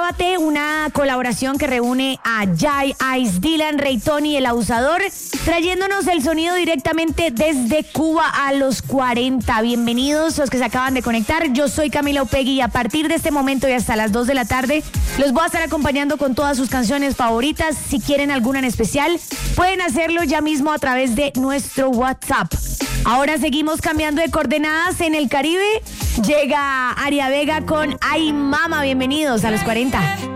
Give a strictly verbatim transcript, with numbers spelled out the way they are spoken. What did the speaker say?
Grábate, una colaboración que reúne a Jay, Ice, Dylan, Ray Tony, El Abusador, trayéndonos el sonido directamente desde Cuba a los cuarenta. Bienvenidos los que se acaban de conectar. Yo soy Camila Upegui y a partir de este momento y hasta las dos de la tarde los voy a estar acompañando con todas sus canciones favoritas. Si quieren alguna en especial, pueden hacerlo ya mismo a través de nuestro WhatsApp. Ahora seguimos cambiando de coordenadas en el Caribe. Llega Aria Vega con Ay Mama. Bienvenidos a los cuarenta.